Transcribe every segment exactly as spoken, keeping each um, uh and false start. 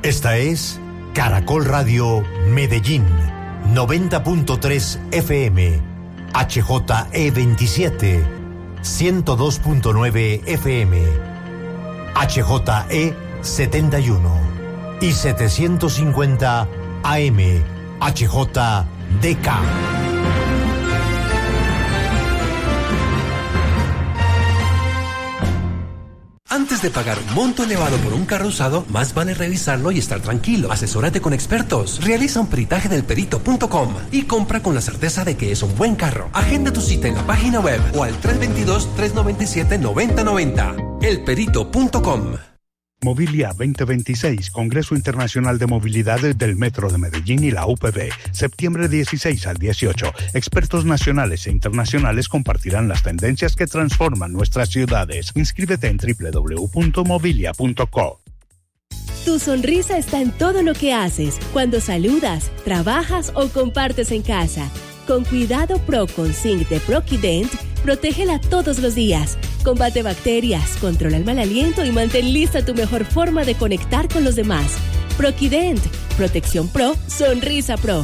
Esta es Caracol Radio Medellín, noventa punto tres F M, H J E veintisiete, ciento dos punto nueve F M, H J E setenta y uno y setecientos cincuenta A M, H J D K. Antes de pagar un monto elevado por un carro usado, más vale revisarlo y estar tranquilo. Asesórate con expertos. Realiza un peritaje del perito punto com y compra con la certeza de que es un buen carro. Agenda tu cita en la página web o al tres dos dos, tres nueve siete, nueve cero nueve cero. el perito punto com. Movilia veinte veintiséis, Congreso Internacional de Movilidad del Metro de Medellín y la U P B, septiembre dieciséis al dieciocho. Expertos nacionales e internacionales compartirán las tendencias que transforman nuestras ciudades. Inscríbete en doble u doble u doble u punto movilia punto co. Tu sonrisa está en todo lo que haces, cuando saludas, trabajas o compartes en casa. Con Cuidado Pro con Zinc de Proquident, protégela todos los días. Combate bacterias, controla el mal aliento y mantén lista tu mejor forma de conectar con los demás. Proquident, protección pro, sonrisa pro.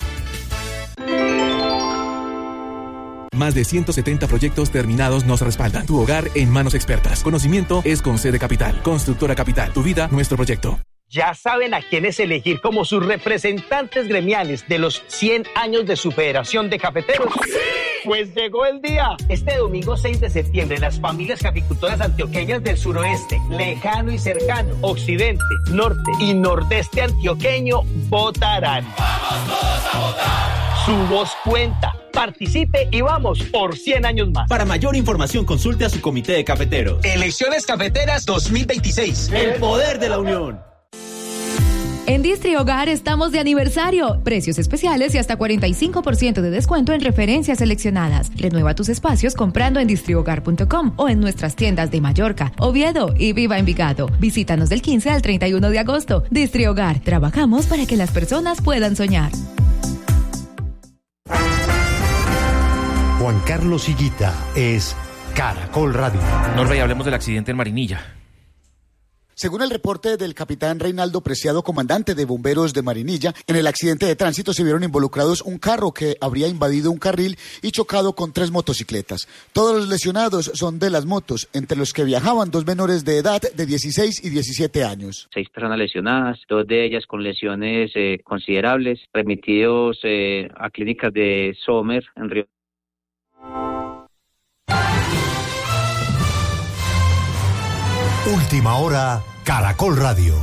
Más de ciento setenta proyectos terminados nos respaldan. Tu hogar en manos expertas. Conocimiento es con C de Capital. Constructora Capital. Tu vida, nuestro proyecto. ¿Ya saben a quiénes elegir como sus representantes gremiales de los cien años de su Federación de Cafeteros? ¡Sí! Pues llegó el día. Este domingo seis de septiembre, las familias caficultoras antioqueñas del suroeste, lejano y cercano, occidente, norte y nordeste antioqueño votarán. ¡Vamos todos a votar! Su voz cuenta. Participe y vamos por cien años más. Para mayor información, consulte a su comité de cafeteros. Elecciones Cafeteras dos mil veintiséis. El poder de la unión. En Distri Hogar estamos de aniversario. Precios especiales y hasta cuarenta y cinco por ciento de descuento en referencias seleccionadas. Renueva tus espacios comprando en distrihogar punto com o en nuestras tiendas de Mallorca, Oviedo y Viva Envigado. Visítanos del quince al treinta y uno de agosto. Distri Hogar. Trabajamos para que las personas puedan soñar. Juan Carlos Higuita es Caracol Radio. Norbe, y hablemos del accidente en Marinilla. Según el reporte del capitán Reinaldo Preciado, comandante de bomberos de Marinilla, en el accidente de tránsito se vieron involucrados un carro que habría invadido un carril y chocado con tres motocicletas. Todos los lesionados son de las motos, entre los que viajaban dos menores de edad de dieciséis y diecisiete años. Seis personas lesionadas, dos de ellas con lesiones eh, considerables, remitidos eh, a clínicas de Sommer en Río. Última hora, Caracol Radio.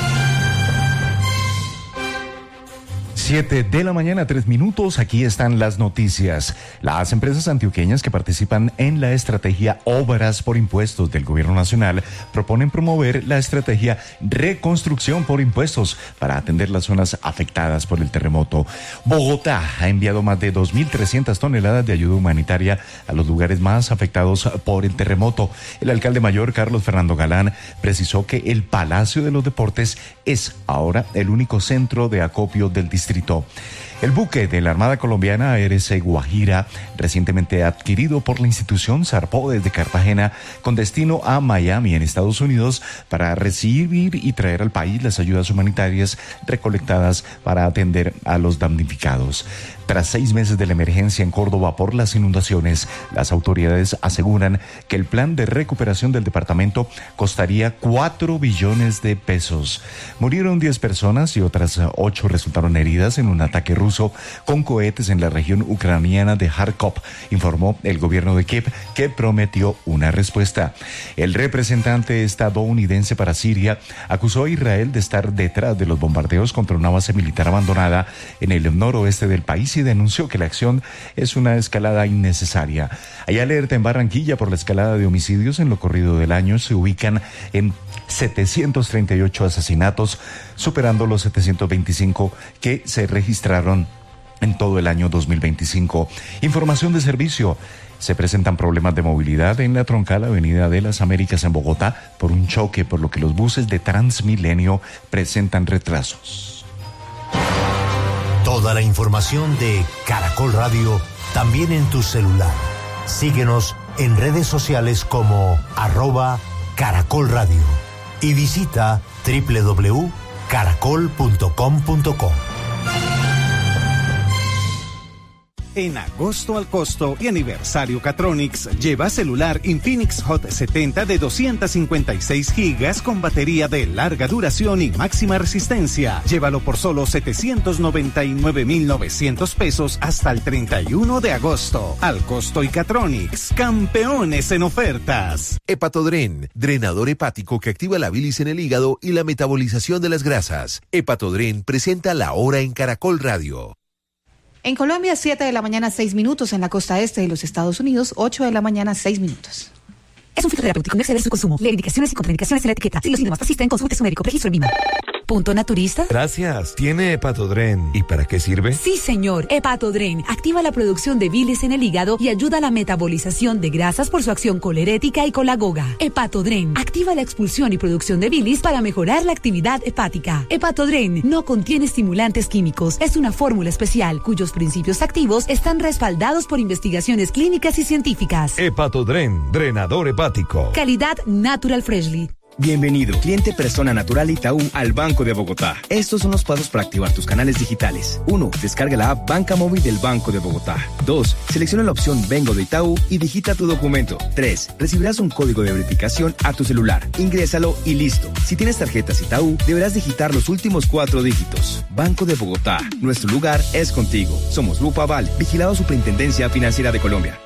Siete de la mañana, tres minutos, aquí están las noticias. Las empresas antioqueñas que participan en la estrategia Obras por Impuestos del Gobierno Nacional proponen promover la estrategia Reconstrucción por Impuestos para atender las zonas afectadas por el terremoto. Bogotá ha enviado más de dos mil trescientas toneladas de ayuda humanitaria a los lugares más afectados por el terremoto. El alcalde mayor, Carlos Fernando Galán, precisó que el Palacio de los Deportes es ahora el único centro de acopio del distrito. El buque de la Armada Colombiana A R C Guajira, recientemente adquirido por la institución, zarpó desde Cartagena con destino a Miami, en Estados Unidos, para recibir y traer al país las ayudas humanitarias recolectadas para atender a los damnificados. Tras seis meses de la emergencia en Córdoba por las inundaciones, las autoridades aseguran que el plan de recuperación del departamento costaría cuatro billones de pesos. Murieron diez personas y otras ocho resultaron heridas en un ataque ruso con cohetes en la región ucraniana de Kharkov, informó el gobierno de Kiev, que prometió una respuesta. El representante estadounidense para Siria acusó a Israel de estar detrás de los bombardeos contra una base militar abandonada en el noroeste del país y denunció que la acción es una escalada innecesaria. Hay alerta en Barranquilla por la escalada de homicidios en lo corrido del año. Se ubican en setecientos treinta y ocho asesinatos, superando los setecientos veinticinco que se registraron en todo el año dos mil veinticinco. Información de servicio. Se presentan problemas de movilidad en la troncal Avenida de las Américas en Bogotá por un choque, por lo que los buses de Transmilenio presentan retrasos. Toda la información de Caracol Radio también en tu celular. Síguenos en redes sociales como arroba Caracol Radio y visita doble u doble u doble u caracol punto com punto co. En agosto al costo y aniversario Catronics, lleva celular Infinix Hot setenta de doscientos cincuenta y seis gigas con batería de larga duración y máxima resistencia. Llévalo por solo setecientos noventa y nueve mil novecientos pesos hasta el treinta y uno de agosto. Al costo y Catronics, campeones en ofertas. Hepatodren, drenador hepático que activa la bilis en el hígado y la metabolización de las grasas. Hepatodren presenta La Hora en Caracol Radio. En Colombia, siete de la mañana, seis minutos. En la costa este de los Estados Unidos, ocho de la mañana, seis minutos. Es un fitoterapéutico, no exceder su consumo. Lee indicaciones y contraindicaciones en la etiqueta. Si los síntomas persisten, consulte a su médico. Registro en Vima. ¿Punto naturista? Gracias. ¿Tiene Hepatodren? ¿Y para qué sirve? Sí, señor. Hepatodren activa la producción de bilis en el hígado y ayuda a la metabolización de grasas por su acción colerética y colagoga. Hepatodren activa la expulsión y producción de bilis para mejorar la actividad hepática. Hepatodren no contiene estimulantes químicos. Es una fórmula especial cuyos principios activos están respaldados por investigaciones clínicas y científicas. Hepatodren, drenador hepático. Calidad Natural Freshly. Bienvenido, cliente persona natural Itaú al Banco de Bogotá. Estos son los pasos para activar tus canales digitales. uno. Descarga la app Banca Móvil del Banco de Bogotá. dos. Selecciona la opción Vengo de Itaú y digita tu documento. tres. Recibirás un código de verificación a tu celular. Ingrésalo y listo. Si tienes tarjetas Itaú, deberás digitar los últimos cuatro dígitos. Banco de Bogotá. Nuestro lugar es contigo. Somos Grupo Aval, vigilado Superintendencia Financiera de Colombia.